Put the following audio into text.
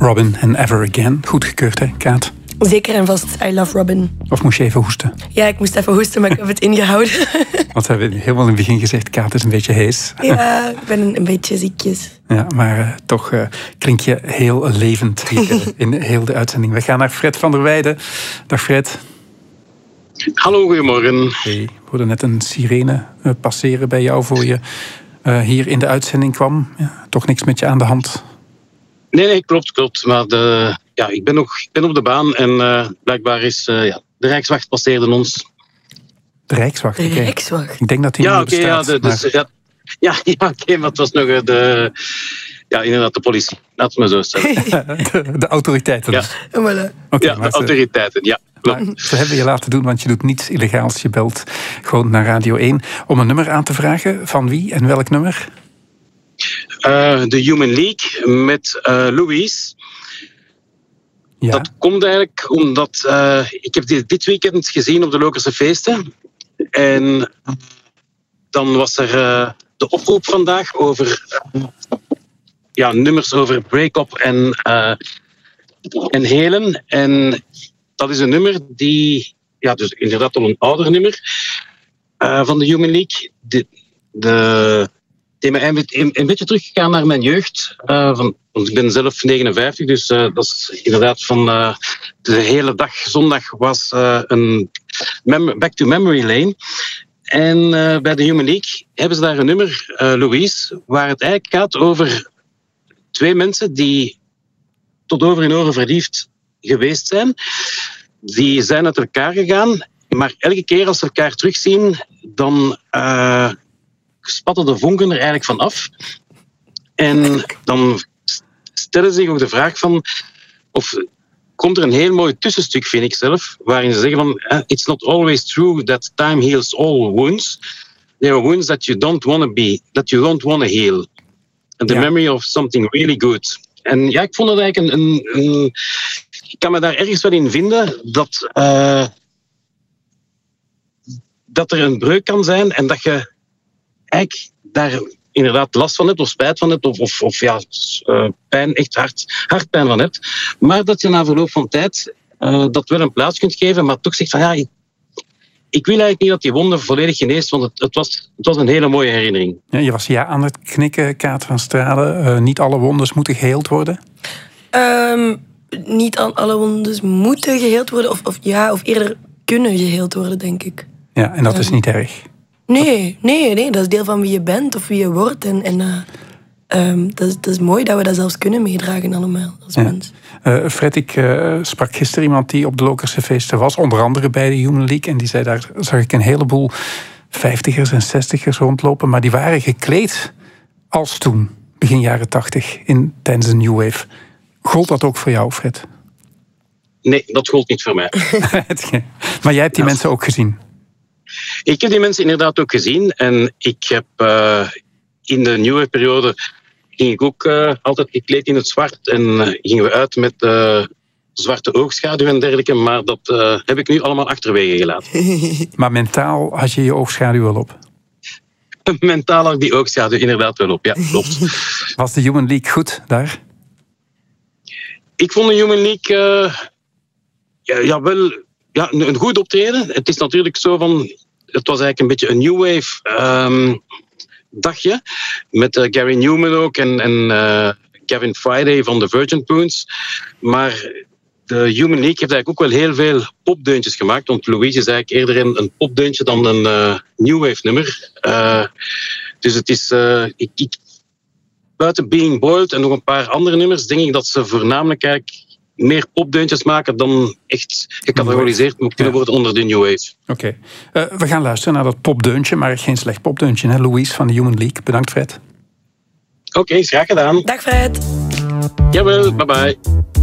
Robin en Ever Again. Goedgekeurd, hè, Kaat? Zeker en vast, I Love Robin. Of moest je even hoesten? Ja, ik moest even hoesten, maar ik heb het ingehouden. Want we hebben helemaal in het begin gezegd, Kaat is een beetje hees. Ja, ik ben een beetje ziekjes. Ja, maar toch klink je heel levend hier in heel de uitzending. We gaan naar Fred van der Weijden. Dag Fred. Hallo, goedemorgen. Hey, we hoorden net een sirene passeren bij jou voor je hier in de uitzending kwam. Ja, toch niks met je aan de hand? Nee, klopt. Maar ik ben op de baan en blijkbaar is de Rijkswacht passeerde ons. De Rijkswacht? De Rijkswacht? Ik denk dat die niet bestaat. Maar het was nog inderdaad de politie. Laten we maar zo stellen. De autoriteiten. Ja, Okay, de autoriteiten, ja. Ze hebben je laten doen, want je doet niets illegaals. Je belt gewoon naar Radio 1 om een nummer aan te vragen. Van wie en welk nummer? De Human League met Louise. Ja. Dat komt eigenlijk omdat ik heb dit weekend gezien op de Lokerse feesten. En dan was er de oproep vandaag over nummers over break-up en helen. En dat is een nummer die, dus inderdaad al een ouder nummer van de Human League. Het heeft mij een beetje teruggegaan naar mijn jeugd. Want ik ben zelf 59, dus dat is inderdaad van de hele dag zondag was een back to memory lane. En bij de Human League hebben ze daar een nummer, Louise, waar het eigenlijk gaat over twee mensen die tot over en oren verliefd geweest zijn. Die zijn uit elkaar gegaan, maar elke keer als ze elkaar terugzien, dan spatten de vonken er eigenlijk van af. En dan stellen ze zich ook de vraag van, of komt er een heel mooi tussenstuk, vind ik zelf, waarin ze zeggen van, it's not always true that time heals all wounds. There are wounds that you don't want to heal. And the memory of something really good. En ja, ik vond het eigenlijk ik kan me daar ergens wel in vinden dat er een breuk kan zijn en dat je eigenlijk daar inderdaad last van hebt of spijt van hebt of pijn, echt hartpijn van hebt. Maar dat je na verloop van tijd dat wel een plaats kunt geven, maar toch zegt van ik wil eigenlijk niet dat die wonde volledig geneest, want het was een hele mooie herinnering. Ja, je was aan het knikken, Kaat van Stralen. Niet alle wondes moeten geheeld worden? Niet alle wondes moeten geheeld worden, of eerder kunnen geheeld worden, denk ik. Ja, en dat is niet erg? Nee, dat is deel van wie je bent of wie je wordt. Dat is mooi dat we dat zelfs kunnen meedragen allemaal als mens. Fred, ik sprak gisteren iemand die op de Lokerse feesten was, onder andere bij de Human League, en die zei, daar zag ik een heleboel 50ers en 60ers rondlopen, maar die waren gekleed als toen, begin jaren 80, tijdens de New Wave. Gold dat ook voor jou, Fred? Nee, dat gold niet voor mij. Maar jij hebt die mensen ook gezien? Ik heb die mensen inderdaad ook gezien. En ik heb in de nieuwe periode ging ik ook altijd gekleed in het zwart. En gingen we uit met zwarte oogschaduw en dergelijke. Maar dat heb ik nu allemaal achterwege gelaten. Maar mentaal had je je oogschaduw wel op? Mentaal had ik die oogschaduw inderdaad wel op, ja, klopt. Was de Human League goed daar? Ik vond de Human League een goed optreden. Het is natuurlijk zo van, het was eigenlijk een beetje een new wave dagje. Met Gary Newman ook en Kevin Friday van de Virgin Prunes. Maar de Human League heeft eigenlijk ook wel heel veel popdeuntjes gemaakt. Want Louise is eigenlijk eerder een popdeuntje dan een new wave nummer. Dus het is... buiten Being Boiled en nog een paar andere nummers, denk ik dat ze voornamelijk eigenlijk meer popdeuntjes maken dan echt gecategoriseerd moet kunnen worden onder de New Wave. Oké. We gaan luisteren naar dat popdeuntje, maar geen slecht popdeuntje, hè? Louise van de Human League. Bedankt, Fred. Oké, graag gedaan. Dag, Fred. Jawel, bye bye.